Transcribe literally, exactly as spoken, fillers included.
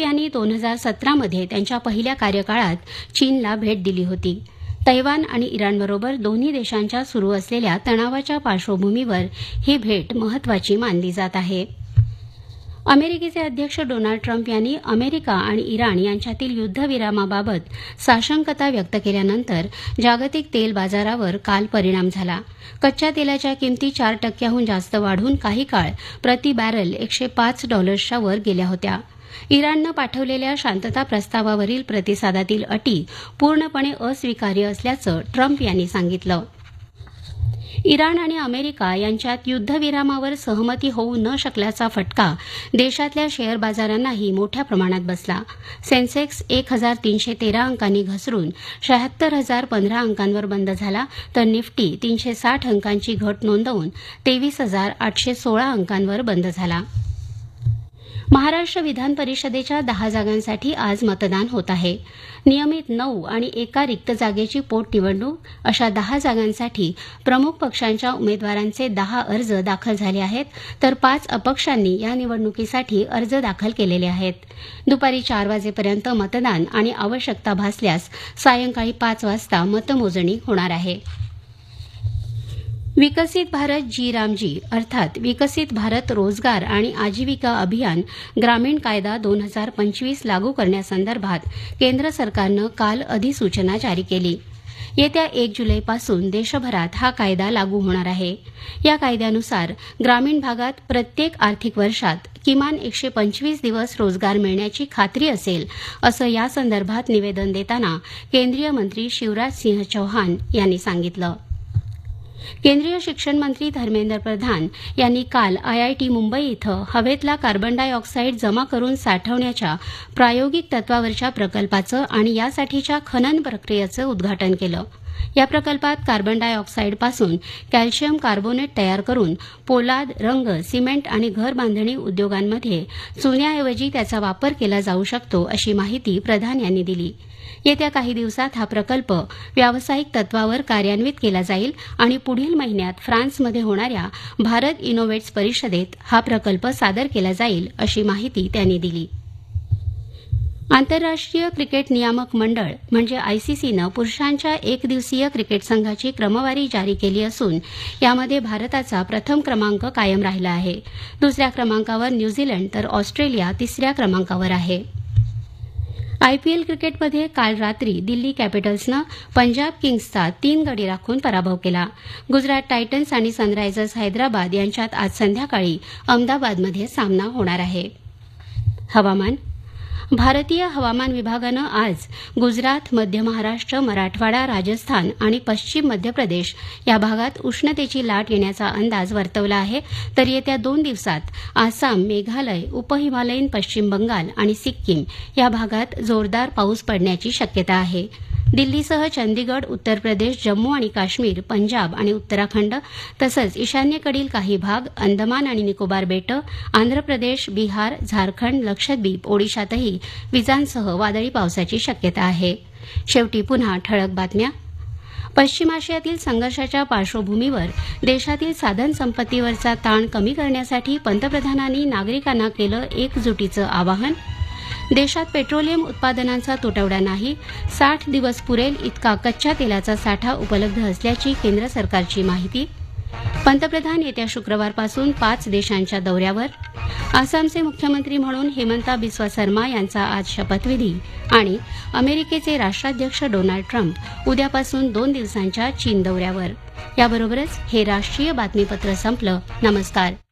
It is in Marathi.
यांनी दोन हजार सतरामध्ये त्यांच्या पहिल्या कार्यकाळात चीनला भेट दिली होती. तैवान आणि इराणबरोबर दोन्ही देशांच्या सुरू असलेल्या तणावाच्या पार्श्वभूमीवर ही भेट महत्वाची मानली जात आहे. अमेरिकेचे अध्यक्ष डोनाल्ड ट्रम्प यांनी अमेरिका आणि इराण यांच्यातील युद्धविरामाबाबत साशंकता व्यक्त केल्यानंतर जागतिक तेल बाजारावर काल परिणाम झाला. कच्च्या तेलाच्या किमती चार टक्क्याहून जास्त वाढून काही काळ प्रति बॅरल एकशे पाच डॉलर्सच्या वर गेल्या होत्या. इराणनं पाठवलेल्या शांतता प्रस्तावावरील प्रतिसादातील अटी पूर्णपणे अस्वीकार्य असल्याचं ट्रम्प यांनी सांगितलं. इराण आणि अमेरिका यांच्यात युद्धविरामावर सहमती होऊ न शकल्याचा फटका देशातल्या शेअर बाजारांनाही मोठ्या प्रमाणात बसला. सेन्सेक्स एक हजार तीनशे तेरा अंकांनी घसरून शहात्तर हजार पंधरा अंकांवर बंद झाला, तर निफ्टी तीनशे साठ अंकांची घट नोंदवून तेवीस हजार आठशे सोळा अंकांवर बंद झाला. महाराष्ट्र विधान परिषदेच्या दहा जागांसाठी आज मतदान होत आहे. नियमित नऊ आणि एका रिक्त जागेची पोटनिवडणूक अशा दहा जागांसाठी प्रमुख पक्षांच्या उमेदवारांचे दहा अर्ज दाखल झाले आहेत, तर पाच अपक्षांनी या निवडणुकीसाठी अर्ज दाखल केलेले आहेत. दुपारी चार वाजेपर्यंत मतदान आणि आवश्यकता भासल्यास सायंकाळी पाच वाजता मतमोजणी होणार आहे. विकसित भारत जी रामजी अर्थात विकसित भारत रोजगार आणि आजीविका अभियान ग्रामीण कायदा दोन हजार पंचवीस लागू करण्यासंदर्भात केंद्र सरकारनं काल अधिसूचना जारी केली. येत्या एक जुलैपासून देशभरात हा कायदा लागू होणार आहे. या कायद्यानुसार ग्रामीण भागात प्रत्येक आर्थिक वर्षात किमान एकशे पंचवीस दिवस रोजगार मिळण्याची खात्री असेल, असं यासंदर्भात निवेदन देताना केंद्रीय मंत्री शिवराज सिंह चौहान यांनी सांगितलं. केंद्रीय शिक्षण मंत्री धर्मेंद्र प्रधान यांनी काल आयआयटी मुंबई इथं हवेतला कार्बन डाय ऑक्साईड जमा करून साठवण्याच्या प्रायोगिक तत्वावरच्या प्रकल्पाचं आणि यासाठीच्या खनन प्रक्रियेचं उद्घाटन केलं. या प्रकल्पात कार्बन डाय ऑक्साईडपासून कॅल्शियम कार्बोनेट तयार करून पोलाद, रंग, सिमेंट आणि घर बांधणी उद्योगांमध्ये चुन्याऐवजी त्याचा वापर केला जाऊ शकतो, अशी माहिती प्रधान यांनी दिली. येत्या काही दिवसात हा प्रकल्प व्यावसायिक तत्वावर कार्यान्वित केला जाईल आणि पुढील महिन्यात फ्रान्समध्ये होणाऱ्या भारत इनोव्हेट्स परिषदेत हा प्रकल्प सादर केला जाईल, अशी माहिती त्यांनी दिली. आंतरराष्ट्रीय क्रिकेट नियामक मंडळ म्हणजे आयसीसीनं पुरुषांच्या एकदिवसीय क्रिकेट संघाची क्रमवारी जारी केली असून यामध्ये भारताचा प्रथम क्रमांक कायम राहिला आहे. दुसऱ्या क्रमांकावर न्यूझीलंड तर ऑस्ट्रेलिया तिसऱ्या क्रमांकावर आहे. आयपीएल क्रिकेटमध्ये काल रात्री दिल्ली कॅपिटल्सनं पंजाब किंग्सचा तीन गडी राखून पराभव केला. गुजरात टायटन्स आणि सनरायझर्स हैदराबाद यांच्यात आज संध्याकाळी अहमदाबादमध्ये सामना होणार आहे. हवामान. भारतीय हवामान विभागानं आज गुजरात, मध्य महाराष्ट्र, मराठवाडा, राजस्थान आणि पश्चिम मध्य प्रदेश या भागात उष्णतेची लाट येण्याचा अंदाज वर्तवला आहे, तर येत्या दोन दिवसात आसाम, मेघालय, उपहिमालयीन पश्चिम बंगाल आणि सिक्कीम या भागात जोरदार पाऊस पडण्याची शक्यता आहे. दिल्लीसह चंदीगड, उत्तर प्रदेश, जम्मू आणि काश्मीर, पंजाब आणि उत्तराखंड तसंच ईशान्येकडील काही भाग, अंदमान आणि निकोबार बेटं, आंध्र प्रदेश, बिहार, झारखंड, लक्षद्वीप, ओडिशातही विजांसह वादळी पावसाची शक्यता आहे. शेवटी पुन्हा ठळक बातम्या. पश्चिम आशियातील संघर्षाच्या पार्श्वभूमीवर देशातील साधन संपत्तीवरचा ताण कमी करण्यासाठी पंतप्रधानांनी नागरिकांना केलं एकजुटीचं आवाहन. देशात पेट्रोलियम उत्पादनांचा तुटवडा नाही, साठ दिवस पुरेल इतका कच्च्या तेलाचा साठा उपलब्ध असल्याची केंद्र सरकारची माहिती. पंतप्रधान येत्या शुक्रवारपासून पाच देशांच्या दौऱ्यावर. आसामचे मुख्यमंत्री म्हणून हेमंता बिस्वा सर्मा यांचा आज शपथविधी. आणि अमेरिकेचे राष्ट्राध्यक्ष डोनाल्ड ट्रम्प उद्यापासून दोन दिवसांच्या चीन दौऱ्यावर. याबरोबरच हे राष्ट्रीय बातमीपत्र संपलं. नमस्कार.